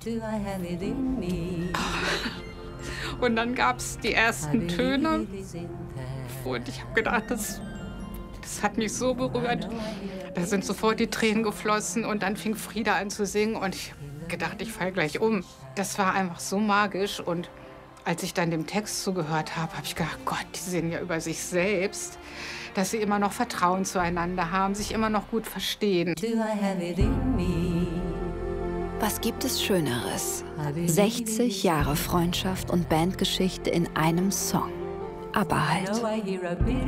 Und dann gab es die ersten Töne und ich habe gedacht, das hat mich so berührt. Da sind sofort die Tränen geflossen und dann fing Frida an zu singen und ich habe gedacht, ich falle gleich um. Das war einfach so magisch und als ich dann dem Text zugehört habe, habe ich gedacht, Gott, die singen ja über sich selbst, dass sie immer noch Vertrauen zueinander haben, sich immer noch gut verstehen. Was gibt es Schöneres? 60 Jahre Freundschaft und Bandgeschichte in einem Song. Aber halt.